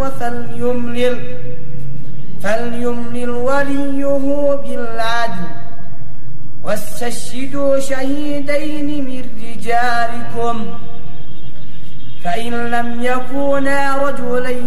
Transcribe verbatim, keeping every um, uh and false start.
فليملل فليملل وليه بالعدل واستشهدوا شهيدين من رجالكم فإن لم يكونا رجلين